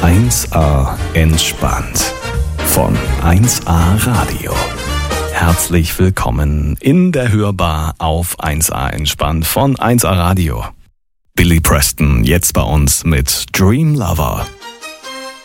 1A entspannt von 1A Radio. Herzlich willkommen in der Hörbar auf 1A entspannt von 1A Radio. Billy Preston jetzt bei uns mit Dream Lover.